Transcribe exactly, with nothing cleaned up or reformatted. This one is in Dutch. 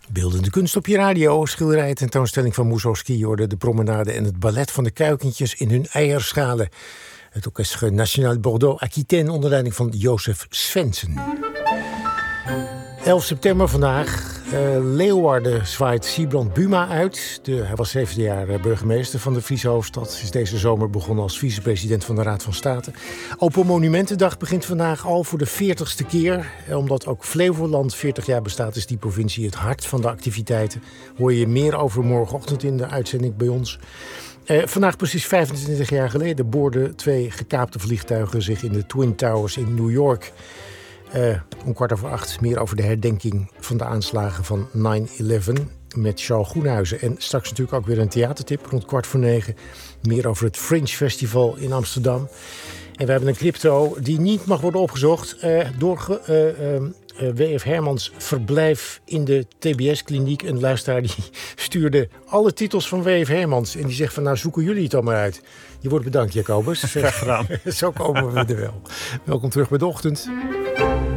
Beeldende kunst op je radio, schilderij, tentoonstelling van Mussorgsky, hoorde de promenade en het ballet van de kuikentjes in hun eierschalen. Het Orchestre National Bordeaux-Aquitaine onder leiding van Jozef Svensen. elf september vandaag. Uh, Leeuwarden zwaait Sybrand Buma uit. De, hij was zeventien jaar burgemeester van de Friese hoofdstad. Is deze zomer begonnen als vicepresident van de Raad van State. Open Monumentendag begint vandaag al voor de veertigste keer. Omdat ook Flevoland veertig jaar bestaat, is die provincie het hart van de activiteiten. Hoor je meer over morgenochtend in de uitzending bij ons. Uh, vandaag precies vijfentwintig jaar geleden boorden twee gekaapte vliegtuigen zich in de Twin Towers in New York. Uh, om kwart over acht meer over de herdenking van de aanslagen van nine eleven met Charles Groenhuizen. En straks natuurlijk ook weer een theatertip rond kwart voor negen. Meer over het Fringe Festival in Amsterdam. En we hebben een crypto die niet mag worden opgezocht uh, door uh, uh, W F Hermans verblijf in de T B S-kliniek. Een luisteraar die stuurde alle titels van W F Hermans. En die zegt van nou zoeken jullie het dan maar uit. Je wordt bedankt, Jacobus. Graag gedaan. Zo komen we er wel. Welkom terug bij de ochtend.